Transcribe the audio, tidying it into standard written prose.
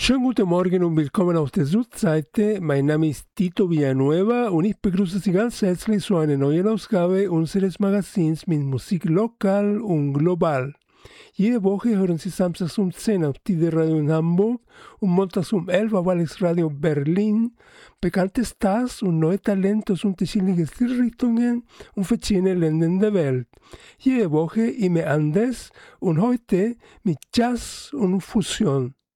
Schönen guten Morgen und willkommen auf der Südseite. Mein Name ist Tito Villanueva und ich begrüße Sie ganz herzlich zu einer neuen Ausgabe unseres Magazins mit Musik lokal und global. Jede Woche hören Sie samstags um 10 auf Tide Radio in Hamburg und montags um 11 auf Alex Radio Berlin bekannte Stars und neue Talente aus unterschiedlichen Stilrichtungen und verschiedenen Ländern der Welt. Jede Woche immer anders und heute mit Jazz und Fusion.